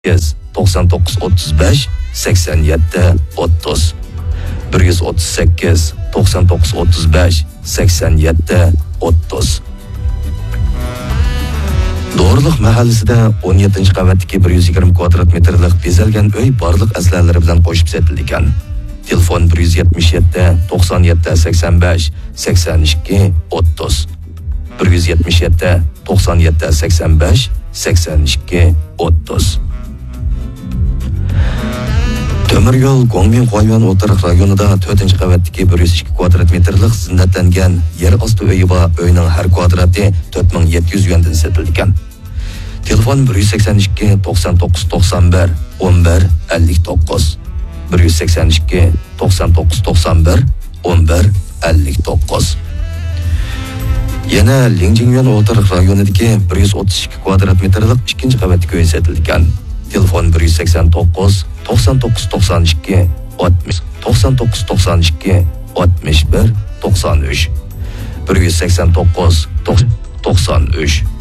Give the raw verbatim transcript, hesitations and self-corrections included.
to'qson to'qqiz o'ttiz besh sakson yetti o'ttiz bir yuz o'ttiz sakkiz to'qson to'qqiz o'ttiz besh sakson yetti o'ttiz. Doğruluq mahallasida o'n yettinchi qavatdagi bir yuz yigirma kvadrat metrlik bezalgan uy barliq aslarlari bilan qo'shib setilgan. Telefon bir yuz yetmish yetti to'qson yetti sakson besh sakson ikki o'ttiz bir yuz yetmish yetti to'qson yetti sakson besh sakson ikki o'ttiz. Temir yo'l Gongmin Huayuan o'rtaq rayonida to'rtinchi qavatdagi bir yuz ikki kvadrat metrlik zinnatlangan yer osti uyi va uyning har kvadrati to'rt ming yetti yuz yuandan sotilgan. Telefon bir yuz sakson ikki to'qson to'qqiz to'qson bir o'n bir ellik to'qqiz bir yuz sakson ikki to'qson to'qqiz to'qson bir o'n bir ellik to'qqiz. Yana Lingjingyuan o'rtaq rayonidagi bir yuz o'ttiz ikki kvadrat metrlik ikkinchi qavatdagi uy sotilgan. Telefon bir yuz sakson to'qqiz to'qson to'qqiz to'qson ikki oltmish to'qson to'qqiz to'qson ikki oltmish bir to'qson uch bir yuz sakson to'qqiz to'qson uch